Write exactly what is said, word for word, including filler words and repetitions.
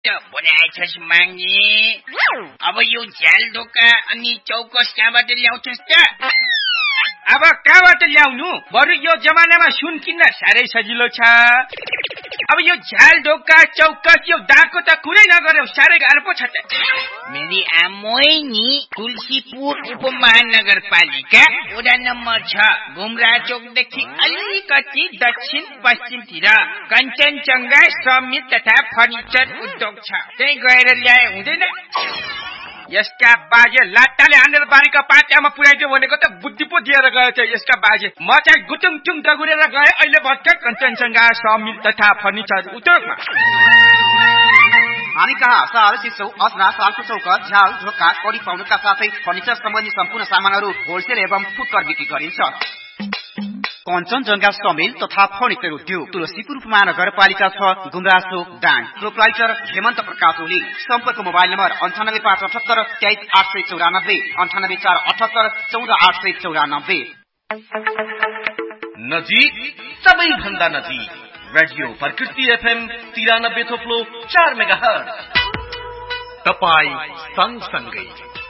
बनाएछस् माग्ने अब यो झ्याल ढोका अनि चौकस कहाँबाट ल्याउँछस् त अब कहाँबाट ल्याउनु बरु यो जमानामा सुन किन्न साह्रै सजिलो छ अब यो झ्याल ढोका चौकस यो डाको त कुरै नगर्यो साह्रै गाह्रो पो छ त मेरी आमै नि तुलसीपुर उपमहानगरपालिका वडा नम्बर छ घुमरा चौकदेखि अलिकति दक्षिण पश्चिमतिर कञ्चनजङ्घा श्रमिक तथा फर्निचर उद्योग छ त्यही गएर ल्याए हुँदैन यसका बाजे लाट्टाले हानेर बारीका पाट्यामा पुर्याइदियो भनेको त बुद्धि पो दिएर गयो थियो यसका बाजे म चाहिँ गुटुङ टुङ दगुरेर गए अहिले भर्खर कञ्चनजङ्घा श्रमिक तथा फर्निचर उद्योगमा हामी कहाँ साल चिसो असना सालको चौका झ्याल ढोका कडी पाउनुका साथै फर्निचर सम्बन्धी सम्पूर्ण सामानहरू होलसेल एवं फुटकर बिक्री गरिन्छ कञ्चनजङ्घा समिल तथा फर्निचर उद्योग तुलसीपुर उपमहानगरपालिका छ गुमरासो डाँड प्रोप्राइटर हेमन्त प्रकाश ओली सम्पर्क मोबाइल नम्बर अन्ठानब्बे पाँच अठहत्तर तेइस आठ सय चौरानब्बे अन्ठानब्बे चार अठहत्तर चौध आठ सय चौरानब्बे नजिक सबैभन्दा नजिक रेडियो प्रकृति एफएम तिरानब्बे थोप्लो चार मेगा हर्ज तपाई सँगसँगै